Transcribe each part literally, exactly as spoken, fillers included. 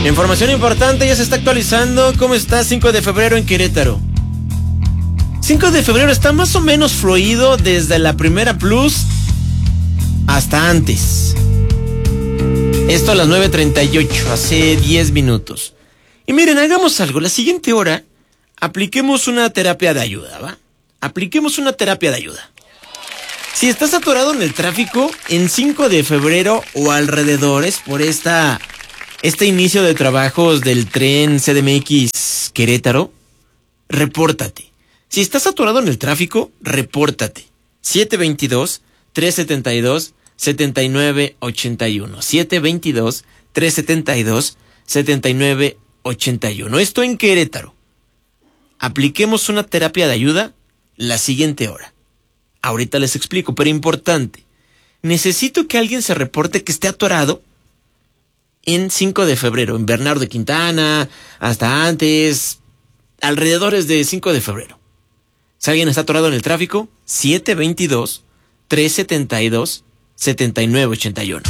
Información importante, ya se está actualizando. ¿Cómo está cinco de febrero en Querétaro? cinco de febrero está más o menos fluido desde la primera plus hasta antes. Esto a las nueve treinta y ocho, hace diez minutos. Y miren, hagamos algo. La siguiente hora, apliquemos una terapia de ayuda, ¿va? Apliquemos una terapia de ayuda. Si estás atorado en el tráfico, en cinco de febrero o alrededores, por esta, este inicio de trabajos del tren C D M X Querétaro, repórtate. Si estás atorado en el tráfico, repórtate. siete veintidós, trescientos setenta y dos, setenta y nueve ochenta y uno. siete veintidós, trescientos setenta y dos, setenta y nueve ochenta y uno. Esto en Querétaro. Apliquemos una terapia de ayuda la siguiente hora. Ahorita les explico, pero importante. Necesito que alguien se reporte que esté atorado en cinco de febrero, en Bernardo de Quintana, hasta antes, alrededores de cinco de febrero. Si alguien está atorado en el tráfico, siete veintidós, trescientos setenta y dos, setenta y nueve ochenta y uno.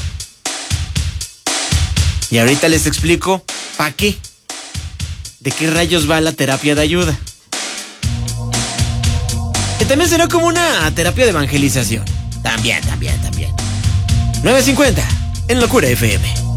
Y ahorita les explico ¿para qué? ¿De qué rayos va la terapia de ayuda? Que también será como una terapia de evangelización. También, también, también. nueve cincuenta en Locura F M.